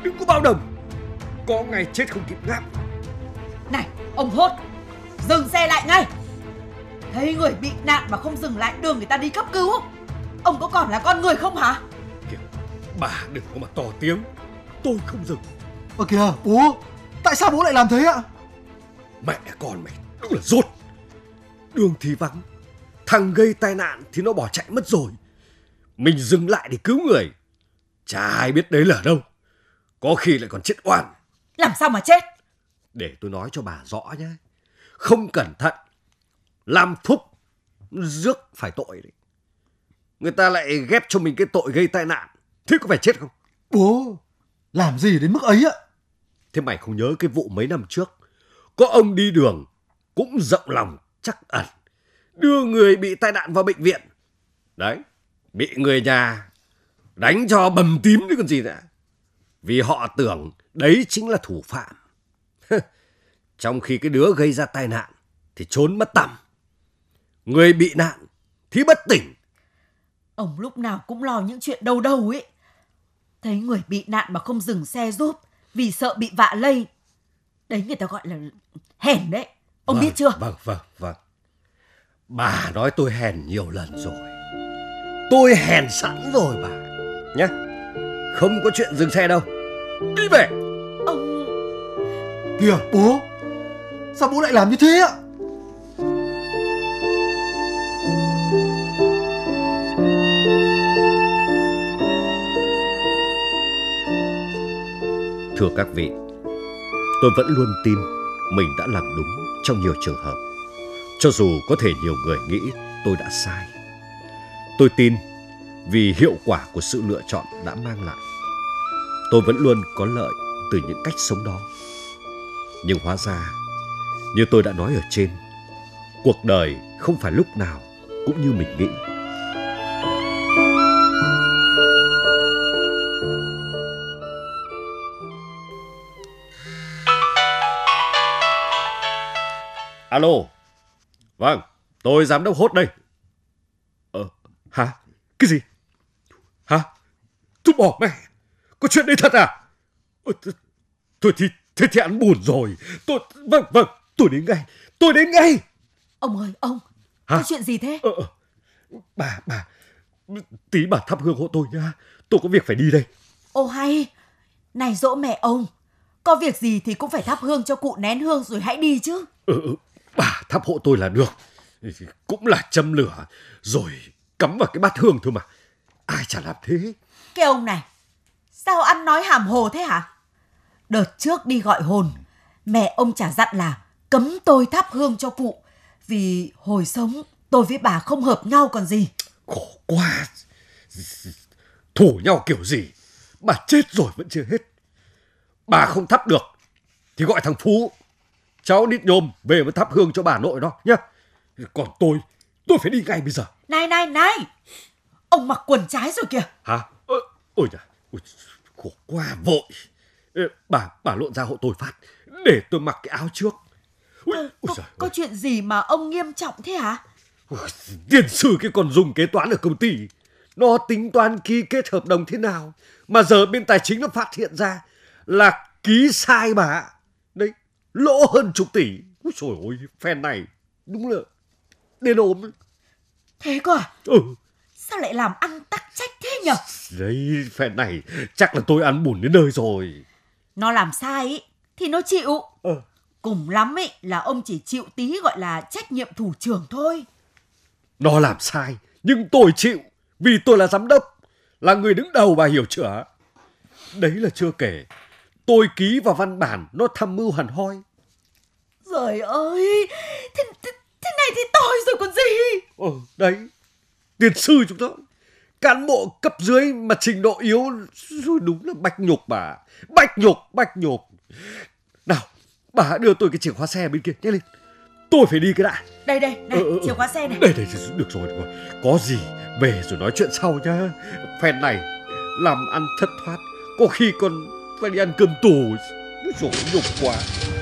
đừng có bao đồng. Có ngày chết không kịp ngáp. Này, ông Hốt, dừng xe lại ngay. Thấy người bị nạn mà không dừng lại đưa người ta đi cấp cứu, ông có còn là con người không hả? Kìa, bà đừng có mà to tiếng. Tôi không dừng. Kìa, bố, tại sao bố lại làm thế ạ? Mẹ con mày đúng là dốt. Đường thì vắng, thằng gây tai nạn thì nó bỏ chạy mất rồi. Mình dừng lại để cứu người, chả ai biết đấy là đâu. Có khi lại còn chết oan. Làm sao mà chết? Để tôi nói cho bà rõ nhé. Không cẩn thận, làm phúc, rước phải tội đấy. Người ta lại ghép cho mình cái tội gây tai nạn, thế có phải chết không? Bố, làm gì đến mức ấy ạ? Thế mày không nhớ cái vụ mấy năm trước, có ông đi đường cũng rộng lòng trắc ẩn, đưa người bị tai nạn vào bệnh viện. Đấy, bị người nhà đánh cho bầm tím đấy còn gì nữa. Vì họ tưởng đấy chính là thủ phạm. Trong khi cái đứa gây ra tai nạn thì trốn mất tăm, người bị nạn thì bất tỉnh. Ông lúc nào cũng lo những chuyện đâu đâu ấy. Thấy người bị nạn mà không dừng xe giúp vì sợ bị vạ lây, đấy người ta gọi là hèn đấy. Ông biết chưa? Vâng. Bà nói tôi hèn nhiều lần rồi. Tôi hèn sẵn rồi bà nhé. Không có chuyện dừng xe đâu. Đi về. Ông... Kìa, bố, sao bố lại làm như thế ạ? Thưa các vị, tôi vẫn luôn tin mình đã làm đúng trong nhiều trường hợp, cho dù có thể nhiều người nghĩ tôi đã sai. Tôi tin vì hiệu quả của sự lựa chọn đã mang lại, tôi vẫn luôn có lợi từ những cách sống đó. Nhưng hóa ra, như tôi đã nói ở trên, cuộc đời không phải lúc nào cũng như mình nghĩ. Alo. Vâng, tôi giám đốc Hốt đây. Hả? Cái gì? Hả? Tôi bỏ mẹ. Có chuyện đấy thật à? Thôi thì ăn buồn rồi. Vâng, tôi đến ngay. Ông ơi, ông. Hả? Có chuyện gì thế? Bà, tí bà thắp hương hộ tôi nha. Tôi có việc phải đi đây. Ô hay. Này dỗ mẹ ông, có việc gì thì cũng phải thắp hương cho cụ nén hương rồi hãy đi chứ. Bà thắp hộ tôi là được. Cũng là châm lửa rồi cắm vào cái bát hương thôi mà. Ai chả làm thế. Cái ông này, sao ăn nói hàm hồ thế hả? Đợt trước đi gọi hồn, mẹ ông chả dặn là cấm tôi thắp hương cho cụ, vì hồi sống tôi với bà không hợp nhau còn gì. Khổ quá. Thủ nhau kiểu gì? Bà chết rồi vẫn chưa hết. Bà không thắp được thì gọi thằng Phú, cháu đít nhôm về mà thắp hương cho bà nội đó nhá. Còn tôi phải đi ngay bây giờ. Này, ông mặc quần trái rồi kìa. Hả? Ôi trời, khổ quá vội. Bà lộn ra hộ tôi phát, để tôi mặc cái áo trước. Có chuyện gì mà ông nghiêm trọng thế hả? Tiền sư cái còn dùng kế toán ở công ty, nó tính toán ký kết hợp đồng thế nào mà giờ bên tài chính nó phát hiện ra là ký sai bà ạ. Đấy, lỗ hơn chục tỷ. Úi trời ơi, phen này đúng là đến ốm. Thế cơ à? Sao lại làm ăn tắc trách thế nhở? Đấy, phen này chắc là tôi ăn bùn đến nơi rồi. Nó làm sai ý thì nó chịu. Cùng lắm ý là ông chỉ chịu tí gọi là trách nhiệm thủ trưởng thôi. Nó làm sai nhưng tôi chịu, vì tôi là giám đốc, là người đứng đầu, bà hiểu chưa? Đấy là chưa kể tôi ký vào văn bản nó tham mưu hẳn hoi. Trời ơi, thế này thì tôi rồi còn gì. Đấy, tiền sư chúng nó, cán bộ cấp dưới mà trình độ yếu rồi, đúng là bạch nhục bà. Bạch nhục. Nào, bà đưa tôi cái chìa khóa xe bên kia, nhanh lên. Tôi phải đi cái đã. Đây, chìa khóa xe này. Đây, được rồi. Có gì về rồi nói chuyện sau nhá. Phen này làm ăn thất thoát, có khi còn phải đi ăn cơm tù. Ôi dồi, nhục quá.